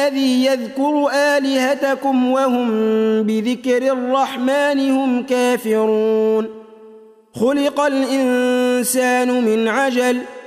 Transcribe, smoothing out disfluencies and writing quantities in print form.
الذي يذكر آلهتكم وهم بذكر الرحمن هم كافرون خلق الإنسان من عجل